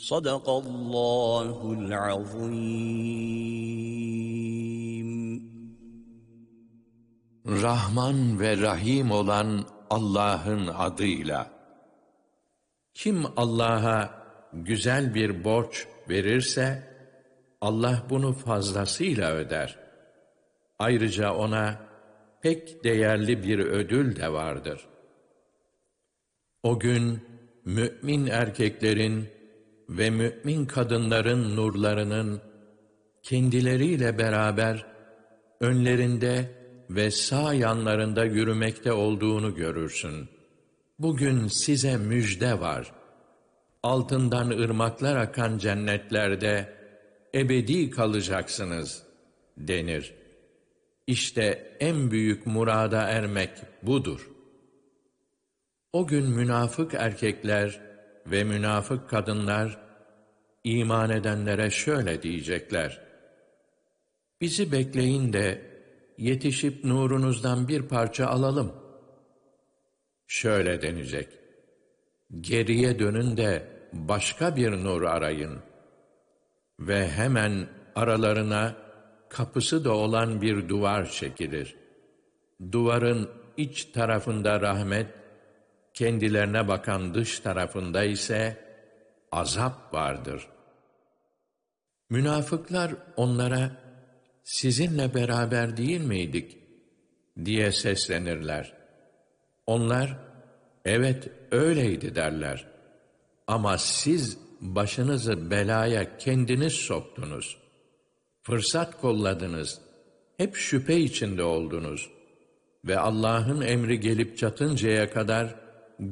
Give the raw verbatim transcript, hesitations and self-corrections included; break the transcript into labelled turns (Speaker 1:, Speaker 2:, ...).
Speaker 1: Sadakallahul azim.
Speaker 2: Rahman ve Rahim olan Allah'ın adıyla. Kim Allah'a güzel bir borç verirse, Allah bunu fazlasıyla öder. Ayrıca ona pek değerli bir ödül de vardır. O gün mümin erkeklerin ve mümin kadınların nurlarının kendileriyle beraber önlerinde ve sağ yanlarında yürümekte olduğunu görürsün. Bugün size müjde var. Altından ırmaklar akan cennetlerde ebedi kalacaksınız denir. İşte en büyük murada ermek budur. O gün münafık erkekler ve münafık kadınlar iman edenlere şöyle diyecekler: bizi bekleyin de yetişip nurunuzdan bir parça alalım. Şöyle denecek: geriye dönün de başka bir nur arayın. Ve hemen aralarına kapısı da olan bir duvar çekilir. Duvarın iç tarafında rahmet, kendilerine bakan dış tarafında ise azap vardır. Münafıklar onlara, sizinle beraber değil miydik diye seslenirler. Onlar, evet öyleydi derler. Ama siz başınızı belaya kendiniz soktunuz. Fırsat kolladınız. Hep şüphe içinde oldunuz. Ve Allah'ın emri gelip çatıncaya kadar